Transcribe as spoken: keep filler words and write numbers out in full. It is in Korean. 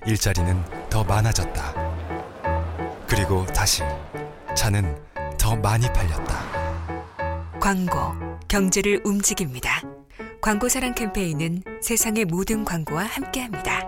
일자리는 더 많아졌다. 그리고 다시 차는 더 많이 팔렸다. 광고, 경제를 움직입니다. 광고사랑 캠페인은 세상의 모든 광고와 함께합니다.